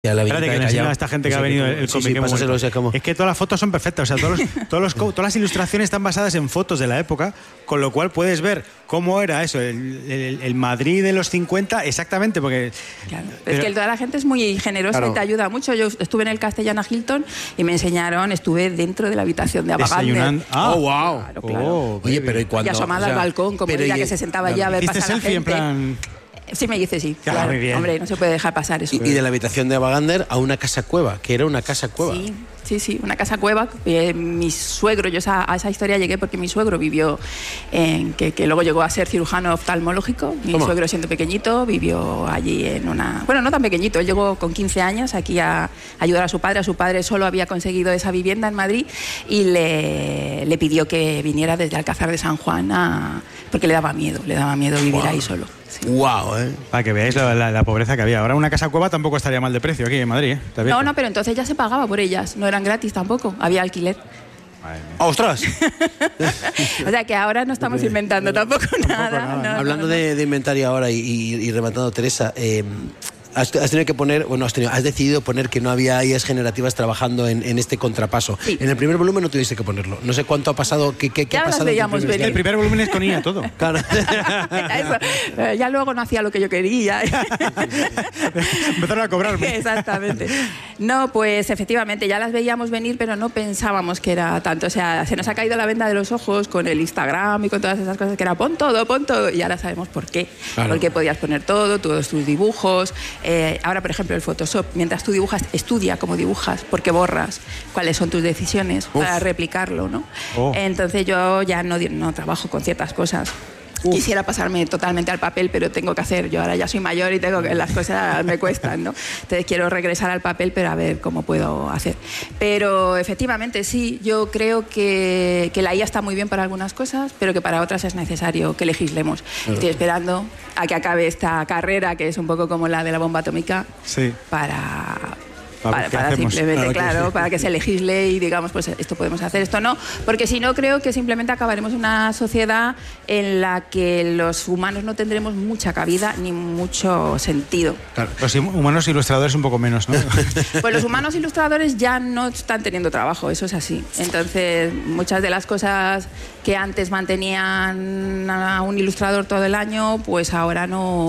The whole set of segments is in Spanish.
Espérate que le enseño a esta gente que ha venido el cómic. Es que todas las fotos son perfectas, o sea, todas las ilustraciones están basadas en fotos de la época, con lo cual puedes ver cómo era eso, el Madrid de los 50, exactamente, porque... Claro, es que toda la gente es muy generosa, claro, y te ayuda mucho. Yo estuve en el Castellana Hilton y me enseñaron, estuve dentro de la habitación de Abagander. ¡Oh, wow! Claro, claro. Oh, oye, pero ¿y cuándo? Y asomada al balcón, como ella que se sentaba allí a ver pasar la gente. En plan... Sí, me dice sí. Claro, muy bien. Hombre, no se puede dejar pasar eso. Y de la habitación de Abagander a una casa cueva, que era una casa cueva. Sí, una casa cueva. Mi suegro, yo a esa historia llegué porque mi suegro vivió que luego llegó a ser cirujano oftalmológico. Mi suegro, siendo pequeñito, vivió allí en una... Bueno, no tan pequeñito, él llegó con 15 años aquí a ayudar a su padre. A su padre solo había conseguido esa vivienda en Madrid y le pidió que viniera desde Alcázar de San Juan porque le daba miedo vivir ahí solo. Sí. Wow, Para que veáis la pobreza que había. Ahora una casa cueva tampoco estaría mal de precio aquí en Madrid, No, pero entonces ya se pagaba por ellas. No eran gratis tampoco. Había alquiler. ¡Ostras! O sea que ahora no estamos inventando tampoco nada. No, hablando de inventario ahora y rematando, Teresa, has tenido que poner, has decidido poner que no había IAs generativas trabajando en este contrapaso. Sí. En el primer volumen no tuviste que ponerlo. No sé cuánto ha pasado, qué ha pasado. El primer volumen es con IA todo. Claro. Eso. Ya luego no hacía lo que yo quería. Empezaron a cobrarme. Exactamente. No, pues efectivamente, ya las veíamos venir, pero no pensábamos que era tanto. O sea, se nos ha caído la venda de los ojos con el Instagram y con todas esas cosas que era pon todo, y ahora sabemos por qué. Claro. Porque podías poner todo, todos tus dibujos. Ahora, por ejemplo, el Photoshop, mientras tú dibujas, estudia cómo dibujas, porque borras, cuáles son tus decisiones para replicarlo, ¿no? Entonces yo ya no trabajo con ciertas cosas. Quisiera pasarme totalmente al papel, pero tengo que hacer. Yo ahora ya soy mayor y tengo que las cosas me cuestan, ¿no? Entonces quiero regresar al papel, pero a ver cómo puedo hacer. Pero efectivamente sí, yo creo que la IA está muy bien para algunas cosas, pero que para otras es necesario que legislemos. Estoy esperando a que acabe esta carrera, que es un poco como la de la bomba atómica, para simplemente, para que se legisle y digamos, pues esto podemos hacer, esto no, porque si no creo que simplemente acabaremos en una sociedad en la que los humanos no tendremos mucha cabida ni mucho sentido. Claro, los humanos ilustradores un poco menos, ¿no? Pues los humanos ilustradores ya no están teniendo trabajo, eso es así. Entonces, muchas de las cosas que antes mantenían a un ilustrador todo el año, pues ahora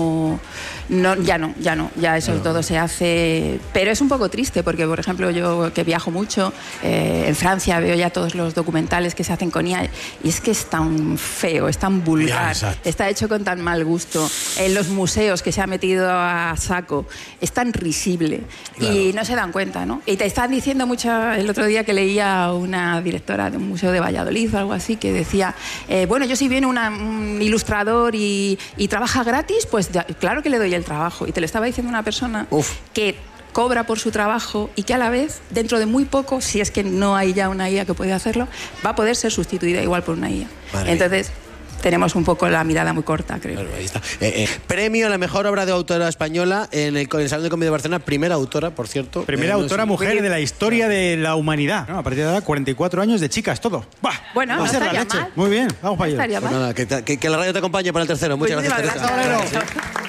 ya eso todo se hace, pero es un poco triste porque, por ejemplo, yo que viajo mucho, en Francia veo ya todos los documentales que se hacen con IA y es que es tan feo, es tan vulgar, está hecho con tan mal gusto. En los museos que se ha metido a saco, es tan risible y no se dan cuenta, ¿no? Y te están diciendo mucho, el otro día que leía a una directora de un museo de Valladolid o algo así, que decía, bueno, yo si viene un ilustrador y trabaja gratis, pues claro que le doy el trabajo. Y te lo estaba diciendo una persona que cobra por su trabajo y que a la vez, dentro de muy poco, si es que no hay ya una IA que puede hacerlo, va a poder ser sustituida igual por una IA. Entonces, tenemos un poco la mirada muy corta, creo. Claro, ahí está. Premio a la mejor obra de autora española en el Salón de Comedia de Barcelona. Primera autora, por cierto. Primera autora mujer de la historia de la humanidad. A partir de ahora, 44 años de chicas, todo. ¡Bah! Bueno, no estaría mal. Muy bien, vamos para allá. Pues nada, que la radio te acompañe para el tercero. Muchas gracias, Teresa.